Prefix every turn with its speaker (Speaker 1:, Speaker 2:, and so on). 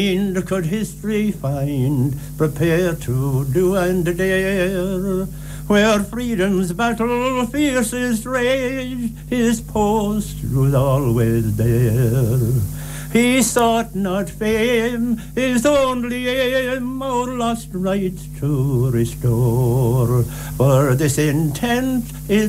Speaker 1: Could history find, prepare to do and dare, where freedom's battle fiercest raged, his post was always there. He sought not fame, his only aim, our lost rights to restore. For this intent is